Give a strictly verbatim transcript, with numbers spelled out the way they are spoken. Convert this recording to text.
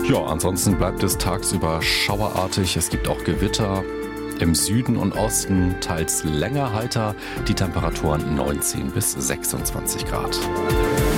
Ja, ansonsten bleibt es tagsüber schauerartig. Es gibt auch Gewitter. Im Süden und Osten teils länger heiter. Die Temperaturen neunzehn bis sechsundzwanzig Grad.